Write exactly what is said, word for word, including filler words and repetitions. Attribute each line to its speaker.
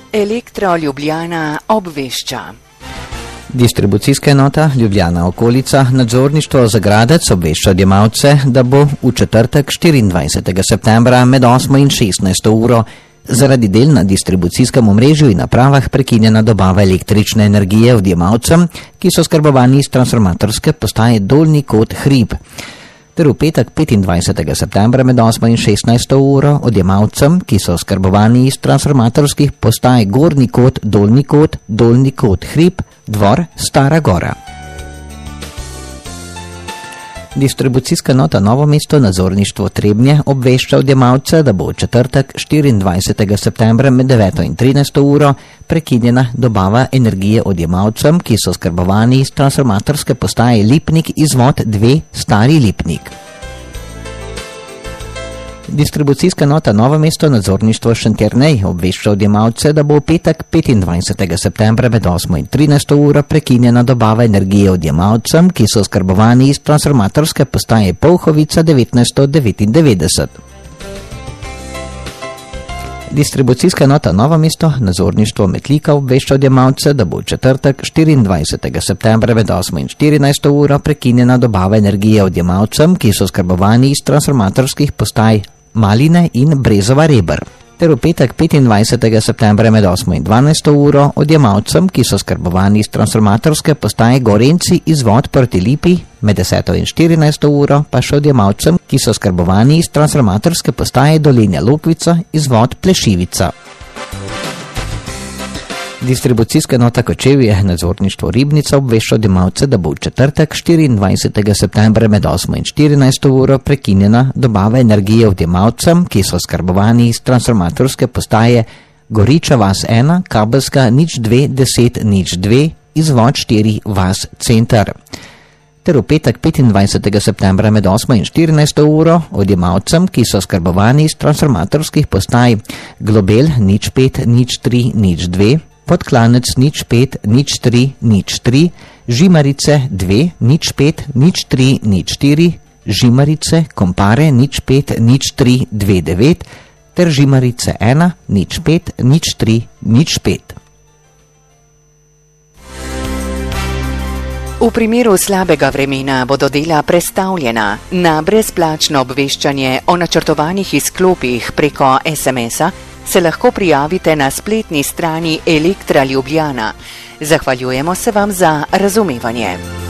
Speaker 1: Elektro Ljubljana obvešča.
Speaker 2: Distribucijska enota Ljubljana okolica nadzorništvo za Gradec obvešča odjemalce, da bo v četrtek štiriindvajsetega septembra med osmo in šestnajsto uro zaradi del na distribucijskem omrežju in napravah prekinjena dobava električne energije odjemalcem, ki so skrbovani iz transformatorske postaje Dolnji kot Hrib. Ter v petek petindvajsetega septembra med osmo in šestnajsto uro odjemalcem, ki so skrbovani iz transformatorskih postaj Gornji kot, Dolnji kot, Dolnji kot Hrib, Dvor, Stara Gora. Distribucijska enota Novo mesto nadzorništvo Trebnje obvešča odjemalce, da bo v četrtek štiriindvajsetega septembra med deveto in trinajsto uro prekinjena dobava energije odjemalcem, ki so skrbovani iz transformatorske postaje Lipnik izvod dve, Stari Lipnik. Distribucijska enota Novo mesto nadzorništvo Šentjernej obvešča odjemalce, da bo v petek petindvajsetega septembra med osmo in trinajsto uro prekinjena dobava energije odjemalcem, ki so skrbovani iz transformatorske postaje Polhovica devetnajststo devetindevetdeset. Distribucijska enota Novo mesto nadzorništvo Metlika obvešča odjemalce, da bo v četrtek štiriindvajsetega septembra med osmo in štirinajsto uro prekinjena dobava energije odjemalcem, ki so skrbovani iz transformatorskih postaj Maline in Brezova Reber. Ter v petek petindvajsetega septembra med osmo in dvanajsto uro odjemalcem, ki so skrbovani iz transformatorske postaje Gorenci izvod proti Lipi, med deseto in štirinajsto uro pa še odjemalcem, ki so skrbovani iz transformatorske postaje Dolenja Lokvica izvod Plešivica. Distribucijska enota Kočevje nadzorništvo Ribnica obvešča odjemalce, da bo v četrtek štiriindvajsetega septembra med osmo in štirinajsto uro prekinjena dobava energije odjemalcem, ki so skrbovani iz transformatorske postaje Goriča vas ena, Kabelska nič dve deset nič dve, izvod štiri vas Center. Ter v petek petindvajsetega septembra med osmo in štirinajsto uro odjemalcem, ki so skrbovani iz transformatorskih postaj Globel nič pet nič tri nič dve, Podklanec nič pet nič tri nič tri, Žimarice dve nič pet nič tri nič štiri, Žimarice Kompare nič pet nič tri dve devet ter Žimarice ena nič pet nič tri nič pet.
Speaker 1: V primeru slabega vremena bodo dela prestavljena. Na brezplačno obveščanje o načrtovanih izklopih preko es em es-a se lahko prijavite na spletni strani Elektra Ljubljana. Zahvaljujemo se vam za razumevanje.